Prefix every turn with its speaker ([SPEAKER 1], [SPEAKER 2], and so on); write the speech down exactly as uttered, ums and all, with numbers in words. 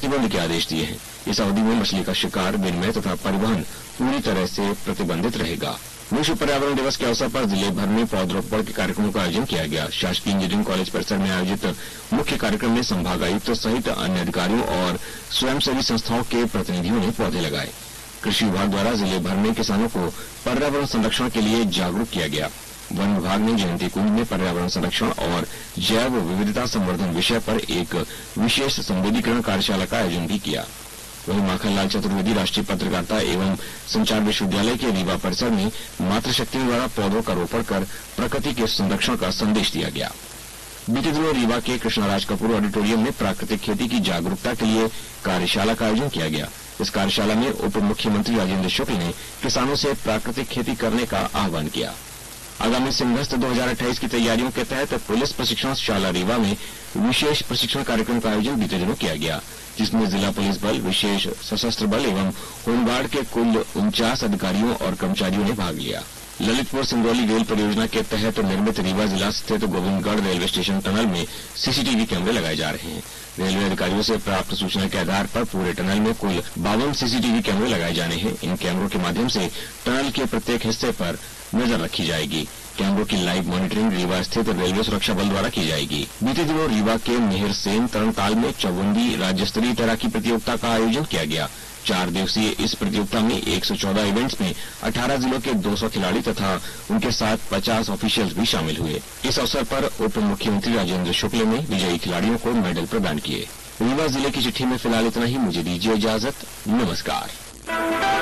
[SPEAKER 1] प्रतिबंध के आदेश दिए हैं। इस अवधि में मछली का शिकार, विनिमय तथा परिवहन पूरी तरह से प्रतिबंधित रहेगा। विश्व पर्यावरण दिवस के अवसर पर जिले भर में पौधरोपण के कार्यक्रमों का आयोजन किया गया। शासकीय इंजीनियरिंग कॉलेज परिसर में आयोजित मुख्य कार्यक्रम में संभागायुक्त सहित अन्य अधिकारियों और स्वयंसेवी संस्थाओं के प्रतिनिधियों ने पौधे लगाए। कृषि विभाग द्वारा जिले भर में किसानों को पर्यावरण संरक्षण के लिए जागरूक किया गया। वन विभाग ने जयंती कुंज में पर्यावरण संरक्षण और जैव विविधता संवर्धन विषय पर एक विशेष संवेदीकरण कार्यशाला का आयोजन भी किया। वहीं माखनलाल चतुर्वेदी राष्ट्रीय पत्रकारिता एवं संचार विश्वविद्यालय के रीवा परिसर में मातृशक्ति द्वारा पौधों का रोपण कर प्रकृति के संरक्षण का संदेश दिया गया। बीते दिनों रीवा के कृष्णराज कपूर ऑडिटोरियम में प्राकृतिक खेती की जागरूकता के लिए कार्यशाला का आयोजन किया गया। इस कार्यशाला में उप मुख्यमंत्री राजेंद्र शुक्ल ने किसानों से प्राकृतिक खेती करने का आह्वान किया। आगामी सिंहस्थ दो हजार अट्ठाईस की तैयारियों के तहत पुलिस प्रशिक्षण शाला रीवा में विशेष प्रशिक्षण कार्यक्रम का आयोजन बीते दिनों किया गया, जिसमें जिला पुलिस बल, विशेष सशस्त्र बल एवं होमगार्ड के कुल उनचास अधिकारियों और कर्मचारियों ने भाग लिया। ललितपुर सिंगरौली रेल परियोजना के तहत निर्मित रीवा जिला स्थित गोविंदगढ़ रेलवे स्टेशन टनल में सीसीटीवी कैमरे लगाए जा रहे हैं। रेलवे अधिकारियों से प्राप्त सूचना के आधार पर पूरे टनल में कुल बावन सीसीटीवी कैमरे लगाए जाने हैं। इन कैमरों के माध्यम से टनल के प्रत्येक हिस्से पर नजर रखी जाएगी। कैमरों की लाइव मॉनिटरिंग रीवा स्थित रेलवे सुरक्षा बल द्वारा की जाएगी। बीते दिनों रीवा के मेहर सेन तरणताल में चौबंदी राज्य स्तरीय तैराकी प्रतियोगिता का आयोजन किया गया। चार दिवसीय इस प्रतियोगिता में एक सौ चौदह इवेंट्स में अठारह जिलों के दो सौ खिलाड़ी तथा उनके साथ पचास ऑफिशियल्स भी शामिल हुए। इस अवसर पर उप मुख्यमंत्री राजेंद्र शुक्ल ने विजयी खिलाड़ियों को मेडल प्रदान किए। रीवा जिले की चिट्ठी में फिलहाल इतना ही। मुझे दीजिए इजाजत। नमस्कार।